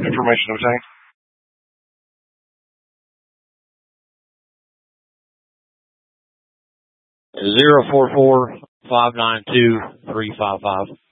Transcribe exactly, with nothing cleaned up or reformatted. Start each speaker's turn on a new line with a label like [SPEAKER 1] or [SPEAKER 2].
[SPEAKER 1] Information obtained.
[SPEAKER 2] Zero four four five nine two three five five.